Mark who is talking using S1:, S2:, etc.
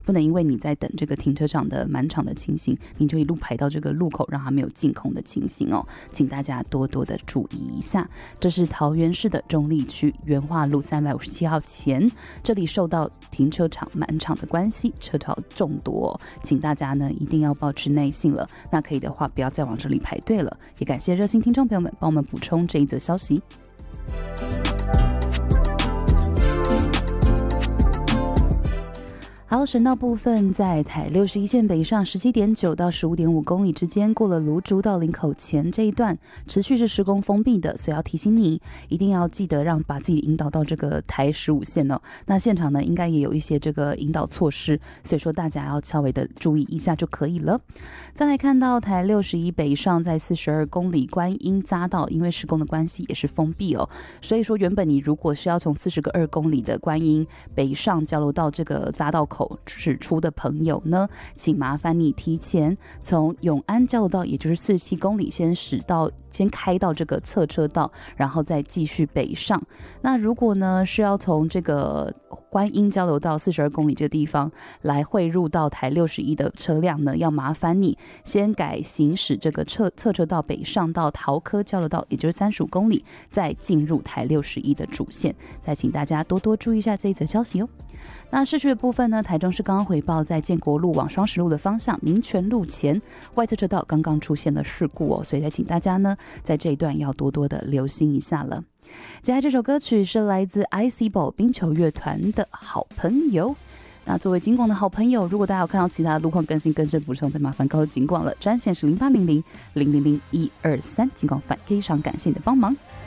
S1: 不能因为你在等这个停车场的满场的情形，你就一路排到这个路口，让它没有净空的情形哦，请大家多多的注意一下。这是桃园市的中坜区元化路357号前，这里受到停车场满场的关系，车潮众多哦，请大家呢一定要保持耐性了。那可以的话，不要再往这里排队了。也感谢热心听众朋友们帮我们补充这一则消息。好，省道部分在台61线北上17.9到15.5公里之间，过了芦竹到林口前这一段持续是施工封闭的，所以要提醒你一定要记得把自己引导到这个台15线哦。那现场呢应该也有一些这个引导措施，所以说大家要稍微的注意一下就可以了。再来看到台61北上在42公里观音匝道，因为施工的关系也是封闭哦，所以说原本你如果是要从42公里的观音北上交流到这个匝道口驶出的朋友呢，请麻烦你提前从永安交流道，也就是47公里先开到这个侧车道，然后再继续北上。那如果呢是要从这个观音交流道42公里这个地方来汇入到台61的车辆呢，要麻烦你先改行驶这个侧车道北上到桃科交流道，也就是35公里，再进入台61的主线。再请大家多多注意一下这一则消息哦。那市区的部分呢，台中市刚刚回报，在建国路往双十路的方向民权路前外侧车道刚刚出现了事故哦，所以再请大家呢在这一段要多多的留心一下了。接下来这首歌曲是来自 ICBO 冰球乐团的好朋友。那作为警广的好朋友，如果大家有看到其他的路况更新更正补充，再麻烦告诉警广了，专线是0800 000 123，警广非常感谢你的帮忙。